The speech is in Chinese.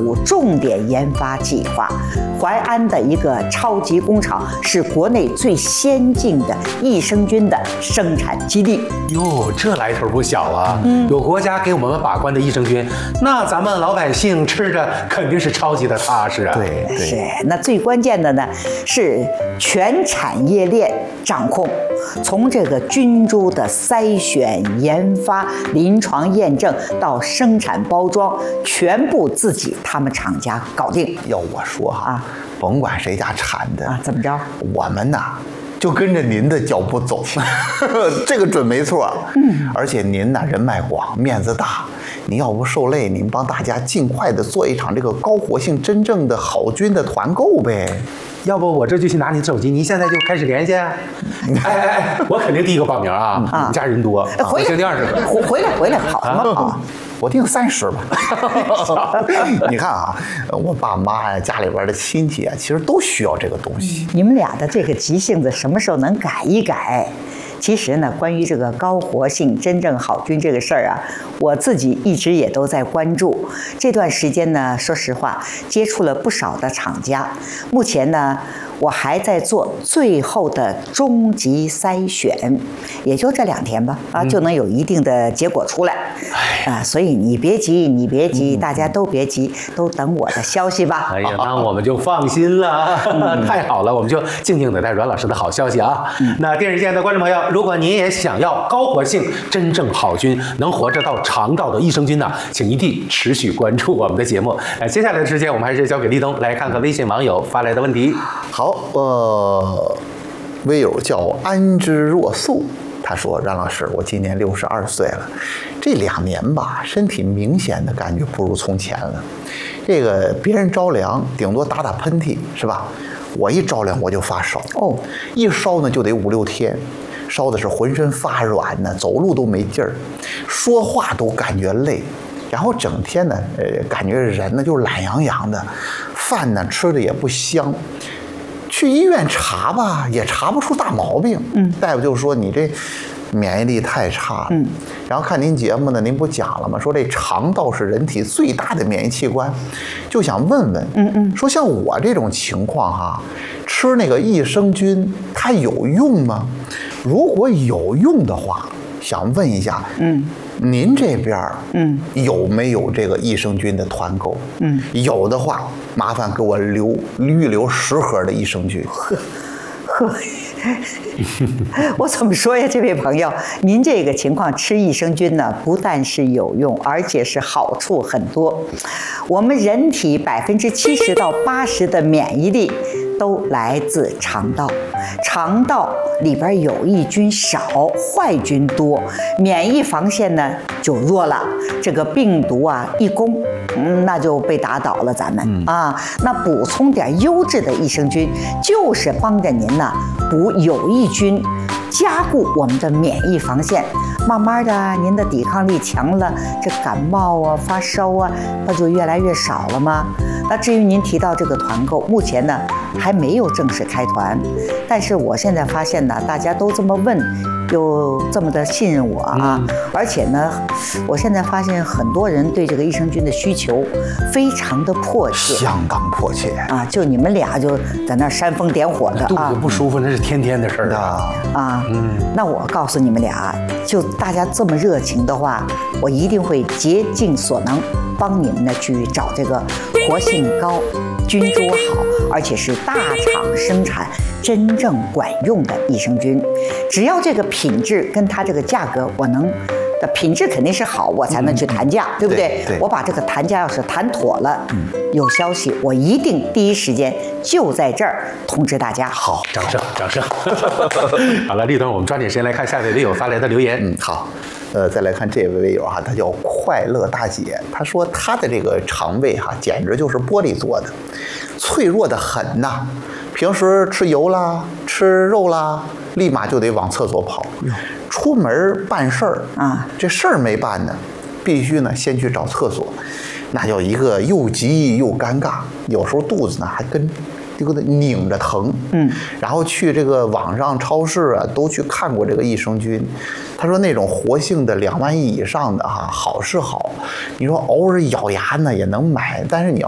组重点研发计划。淮安的一个超级工厂是国内最先进的益生菌的生产基地。 哟，这来头不小啊！有国家给我们把关的益生菌，那咱们老百姓吃着肯定是超级的踏实啊！ 对， 是。那最关键的呢，是全产业链掌控，从这个菌株的筛选、研发、临床验证到生产包装，全部自己他们厂家搞定。 要我说哈，甭管谁家产的啊，怎么着？ 我们呐，就跟着您的脚步走，这个准没错。而且您呐人脉广，面子大，您要不受累，您帮大家尽快的做一场这个高活性真正的好菌的团购呗。 要不我这就去拿你手机，你现在就开始联系。我肯定第一个报名啊！我们家人多， 回来第二个， 回来，跑什么跑？ 我定30吧。你看啊，我爸妈呀，家里边的亲戚啊，其实都需要这个东西。 你们俩的这个急性子什么时候能改一改？其实呢，关于这个高活性真正好菌这个事儿啊，我自己一直也都在关注。这段时间呢，说实话，接触了不少的厂家。目前呢，我还在做最后的终极筛选，也就这2天吧，就能有一定的结果出来。所以你别急，大家都别急，都等我的消息吧。 哎呀，那我们就放心了。太好了，我们就静静等待阮老师的好消息啊。那电视机前的观众朋友，如果您也想要高活性、真正好菌、能活着到肠道的益生菌呢，请一定持续关注我们的节目。接下来的时间，我们还是交给立冬来看看微信网友发来的问题。 好，微友叫安之若素。他说：“冉老师，我今年62岁了，这2年吧，身体明显的感觉不如从前了。这个别人着凉，顶多打打喷嚏，是吧？我一着凉我就发烧，一烧呢就得5、6天，烧的是浑身发软呢，走路都没劲儿，说话都感觉累，然后整天呢，感觉人呢就是懒洋洋的，饭呢吃的也不香。”去医院查吧，也查不出大毛病。大夫就说你这免疫力太差了。然后看您节目呢，您不讲了吗？说这肠道是人体最大的免疫器官，就想问问，说像我这种情况哈，吃那个益生菌它有用吗？如果有用的话，想问一下，您这边有没有这个益生菌的团购？有的话，麻烦给我预留10盒的益生菌。 我怎么说呀，这位朋友，您这个情况吃益生菌呢，不但是有用，而且是好处很多。我们人体70%到80%的免疫力都来自肠道，肠道里边有益菌少，坏菌多，免疫防线呢就弱了，这个病毒啊一攻，那就被打倒了。咱们那补充点优质的益生菌，就是帮着您呢补有益菌，加固我们的免疫防线，慢慢的您的抵抗力强了，这感冒啊、发烧啊，那就越来越少了吗？那至于您提到这个团购，目前呢还没有正式开团，但是我现在发现呢，大家都这么问，又这么的信任我啊，而且呢，我现在发现很多人对这个益生菌的需求非常的迫切， 相当迫切啊！就你们俩就在那煽风点火的肚子不舒服那是天天的事儿啊！那我告诉你们俩，就大家这么热情的话，我一定会竭尽所能帮你们呢去找这个活性高、菌株好，而且是大厂生产、真正管用的益生菌。只要这个品质跟它这个价格，我能的品质肯定是好，我才能去谈价，对不对？我把这个谈价要是谈妥了，有消息我一定第一时间就在这儿通知大家。 好，掌声。好了，立冬，我们抓紧时间来看下一位微友发来的留言。 好。再来看这位微友哈，他叫快乐大姐，他说他的这个肠胃哈，简直就是玻璃做的，脆弱的很呐。平时吃油啦、吃肉啦，立马就得往厕所跑。出门办事儿啊，这事儿没办呢，必须呢先去找厕所，那叫一个又急又尴尬，有时候肚子呢还跟这个拧着疼，然后去这个网上超市啊，都去看过这个益生菌，他说那种活性的2万亿以上的哈，好是好，你说偶尔咬牙呢也能买，但是你要